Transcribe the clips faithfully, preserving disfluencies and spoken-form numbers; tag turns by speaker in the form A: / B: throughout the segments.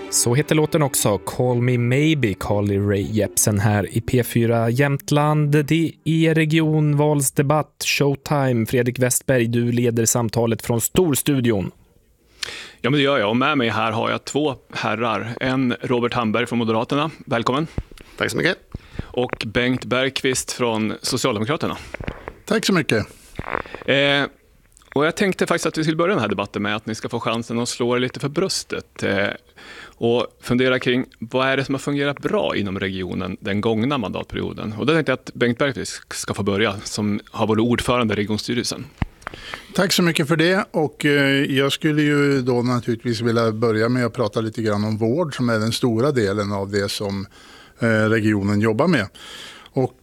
A: Så heter låten också, Call Me Maybe, Carly Rae Jepsen här i P fyra Jämtland. Det är regionvalsdebatt, showtime. Fredrik Westberg, du leder samtalet från Storstudion.
B: Ja, men det gör jag. Och med mig här har jag två herrar. En Robert Hamberg från Moderaterna. Välkommen.
C: Tack så mycket.
B: Och Bengt Bergqvist från Socialdemokraterna.
D: Tack så mycket.
B: Eh, och jag tänkte faktiskt att vi skulle börja den här debatten med att ni ska få chansen att slå er lite för bröstet. Eh, och fundera kring vad är det som har fungerat bra inom regionen den gångna mandatperioden. Och då tänkte jag att Bengt Bergqvist ska få börja, som har varit ordförande i regionstyrelsen.
D: Tack så mycket för det, och jag skulle ju då naturligtvis vilja börja med att prata lite grann om vård, som är den stora delen av det som regionen jobbar med. Och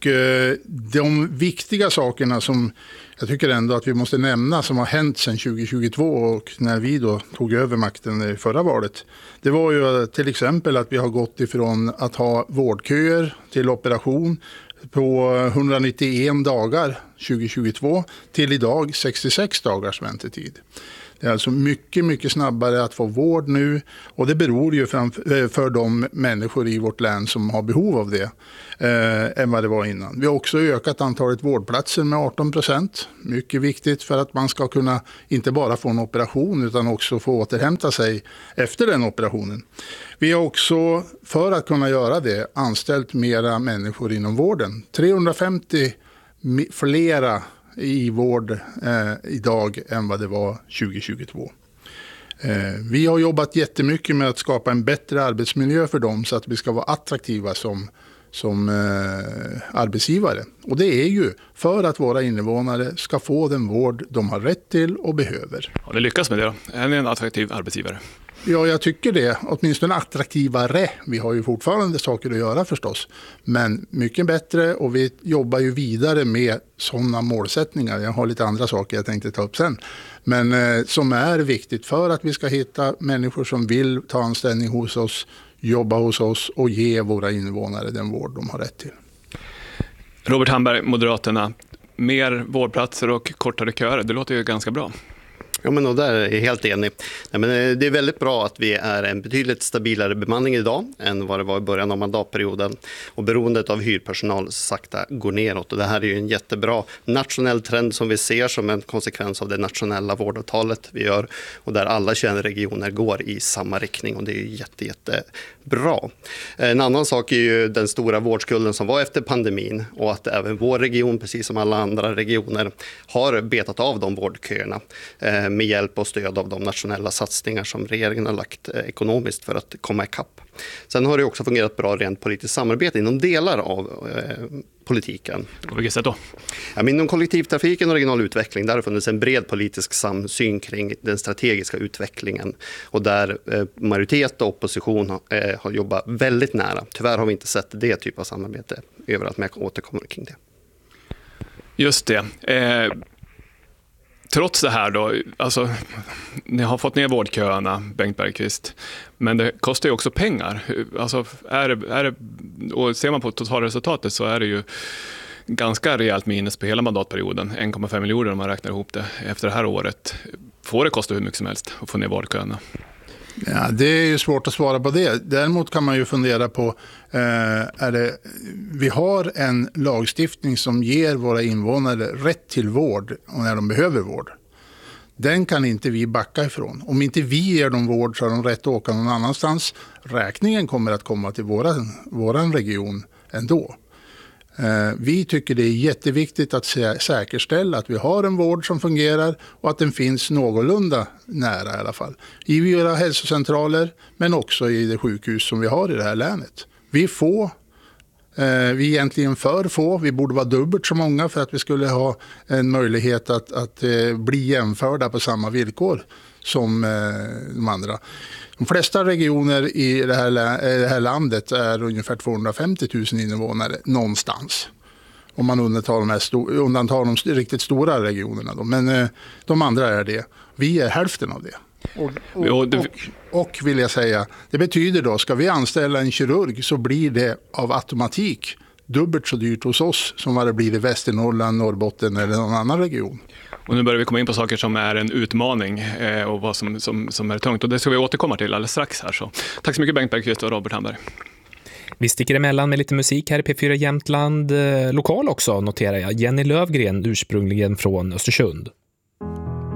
D: de viktiga sakerna som jag tycker ändå att vi måste nämna som har hänt sedan tjugo tjugotvå och när vi då tog över makten i förra valet, det var ju till exempel att vi har gått ifrån att ha vårdköer till operation på hundranittioen dagar tjugo tjugotvå till idag sextiosex dagars väntetid. Det är alltså mycket, mycket snabbare att få vård nu, och det beror ju framför, för de människor i vårt län som har behov av det eh, än vad det var innan. Vi har också ökat antalet vårdplatser med arton procent. Mycket viktigt för att man ska kunna inte bara få en operation utan också få återhämta sig efter den operationen. Vi har också, för att kunna göra det, anställt mera människor inom vården. trehundrafemtio flera i vård eh, idag än vad det var tjugo tjugotvå. Eh, vi har jobbat jättemycket med att skapa en bättre arbetsmiljö för dem så att vi ska vara attraktiva som, som eh, arbetsgivare. Och det är ju för att våra invånare ska få den vård de har rätt till och behöver.
B: Har ni lyckats med det då? Är ni en attraktiv arbetsgivare?
D: Ja, jag tycker det. Åtminstone attraktivare. Vi har ju fortfarande saker att göra förstås. Men mycket bättre, och vi jobbar ju vidare med sådana målsättningar. Jag har lite andra saker jag tänkte ta upp sen. Men eh, som är viktigt för att vi ska hitta människor som vill ta anställning hos oss, jobba hos oss och ge våra invånare den vård de har rätt till.
B: Robert Hamberg, Moderaterna. Mer vårdplatser och kortare köer. Det låter ju ganska bra.
C: Ja, men och där är jag helt enig. Nej, men det är väldigt bra att vi är en betydligt stabilare bemanning idag än vad det var i början av mandatperioden. Och beroendet av hyrpersonal sakta går neråt. Och det här är ju en jättebra nationell trend som vi ser som en konsekvens av det nationella vårdavtalet vi gör. Och där alla tjugoett regioner går i samma riktning, och det är ju jätte, jättebra. En annan sak är ju den stora vårdskulden som var efter pandemin, och att även vår region, precis som alla andra regioner, har betat av de vårdköerna med hjälp och stöd av de nationella satsningar som regeringen har lagt ekonomiskt för att komma ikapp. Sen har det också fungerat bra rent politiskt samarbete inom delar av eh, politiken.
B: På vilket sätt då?
C: Ja, men inom kollektivtrafiken och regional utveckling, där har funnits en bred politisk samsyn kring den strategiska utvecklingen, och där eh, majoritet och opposition har, eh, har jobbat väldigt nära. Tyvärr har vi inte sett det typ av samarbete överallt, men jag återkommer kring det.
B: Just det. Eh... Trots det här då, alltså, ni har fått ner vårdköerna, Bengt Bergqvist, men det kostar ju också pengar. Alltså, är det, är det, och ser man på totalresultatet så är det ju ganska rejält minus på hela mandatperioden, en komma fem miljoner om man räknar ihop det efter det här året. Får det kosta hur mycket som helst att få ner vårdköerna?
D: Ja, det är ju svårt att svara på det. Däremot kan man ju fundera på, eh, är det, vi har en lagstiftning som ger våra invånare rätt till vård och när de behöver vård. Den kan inte vi backa ifrån. Om inte vi ger dem vård så har de rätt att åka någon annanstans. Räkningen kommer att komma till våran, våran region ändå. Vi tycker det är jätteviktigt att säkerställa att vi har en vård som fungerar och att den finns någorlunda nära i alla fall. I våra hälsocentraler, men också i det sjukhus som vi har i det här länet. Vi är få, vi är egentligen för få, vi borde vara dubbelt så många för att vi skulle ha en möjlighet att, att bli jämförda på samma villkor som de andra. De flesta regioner i det här, det här landet är ungefär tvåhundrafemtio tusen invånare någonstans. Om man undantar de, här sto- undantar de riktigt stora regionerna. Då. Men eh, de andra är det. Vi är hälften av det. Och, och, och, och vill jag säga, det betyder då, ska vi anställa en kirurg så blir det av automatik dubbelt så dyrt hos oss som vad det blir i Västernorrland, Norrbotten eller någon annan region.
B: Och nu börjar vi komma in på saker som är en utmaning eh, och vad som, som, som är tungt. Och det ska vi återkomma till alldeles strax här. Så. Tack så mycket Bengt Bergqvist och Robert Hamberg.
A: Vi sticker emellan med lite musik här i P fyra Jämtland. Eh, lokal också, noterar jag. Jenny Lövgren, ursprungligen från Östersund.